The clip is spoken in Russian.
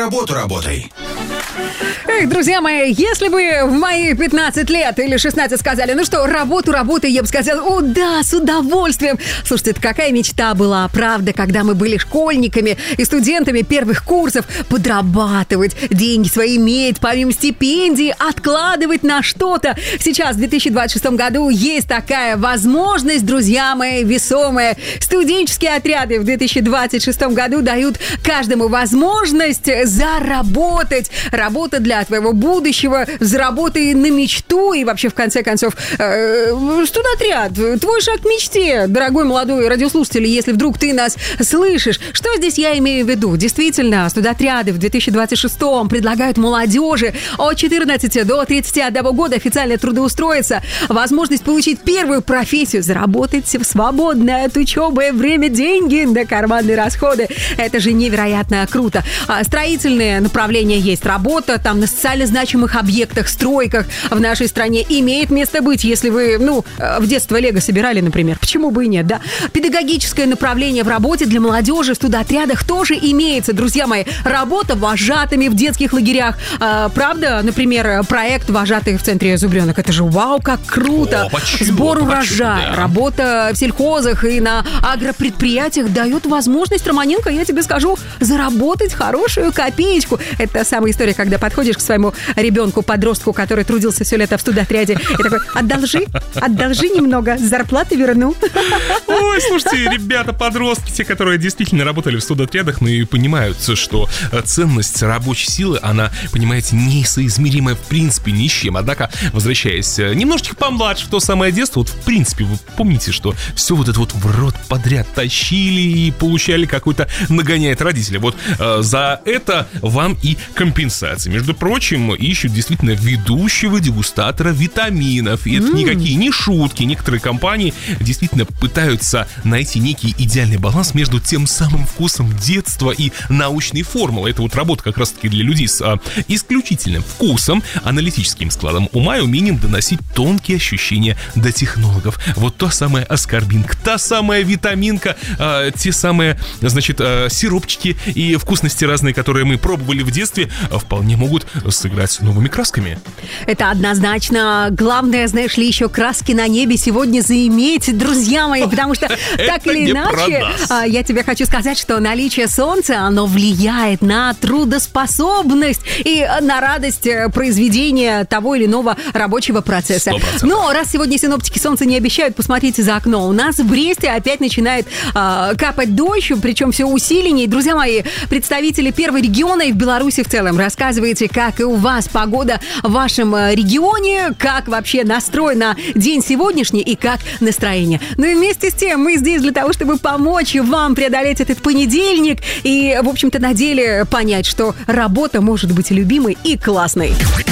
работу работай. Эх, друзья мои, если бы в мои 15 лет или 16 сказали, ну что, работу работай, я бы сказала, о да, с удовольствием. Слушайте, это какая мечта была, правда, когда мы были школьниками и студентами первых курсов, подрабатывать, деньги свои иметь, помимо стипендий, откладывать на что-то. Сейчас, в 2026 году, есть такая возможность, друзья мои, весомая. Студенческие отряды в 2026 году дают каждому возможность заработать. Работа для твоего будущего, заработай на мечту и вообще, в конце концов, студотряд, твой шаг к мечте, дорогой молодой радиослушатель, если вдруг ты нас слышишь. Что здесь я имею в виду? Действительно, студотряды в 2026-м предлагают молодежи от 14 до 31 года официально трудоустроиться, возможность получить первую профессию, заработать в свободное от учебы время деньги на карманные расходы. Это же невероятно круто. Строительные направления есть, работа там на социально значимых объектах, стройках в нашей стране имеет место быть, если вы, в детство лего собирали, например. Почему бы и нет, да? Педагогическое направление в работе для молодежи в студотрядах тоже имеется, друзья мои. Работа вожатыми в детских лагерях. Правда, например, проект «Вожатые в центре зубренок». Это же вау, как круто! Сбор урожая, да. Работа в сельхозах и на агропредприятиях дает возможность, Романенко, я тебе скажу, заработать хорошую копеечку. Это та самая история, когда подходишь к своему ребенку-подростку, который трудился все лето в студотряде, и такой: одолжи немного, зарплату верну. Ой, слушайте, ребята-подростки, те, которые действительно работали в студотрядах, и понимают, что ценность рабочей силы, она, понимаете, несоизмеримая в принципе ни с чем. Однако, возвращаясь немножечко помладше в то самое детство, в принципе, вы помните, что все вот это в рот подряд тащили и получали какой-то нагоняет родители. За это вам и компенсация. Между прочим, ищут действительно ведущего дегустатора витаминов. И это никакие не шутки. Некоторые компании действительно пытаются найти некий идеальный баланс между тем самым вкусом детства и научной формулой. Это работа как раз-таки для людей с исключительным вкусом, аналитическим складом ума и умением доносить тонкие ощущения до технологов. Та самая аскорбинка, та самая витаминка, те самые, сиропчики и вкусности разные, которые мы пробовали в детстве, вполне могут сыграть новыми красками. Это однозначно. Главное, знаешь ли, еще краски на небе сегодня заиметь, друзья мои, потому что так или иначе, я тебе хочу сказать, что наличие солнца, оно влияет на трудоспособность и на радость произведения того или иного рабочего процесса. 100%. Но раз сегодня синоптики солнца не обещают, посмотрите за окно. У нас в Бресте опять начинает капать дождь, причем все усиленнее. Друзья мои, представители первого региона и в Беларуси в целом, рассказывайте, как и у вас погода в вашем регионе, как вообще настрой на день сегодняшний и как настроение. И вместе с тем мы здесь для того, чтобы помочь вам преодолеть этот понедельник и, в общем-то, на деле понять, что работа может быть любимой и классной.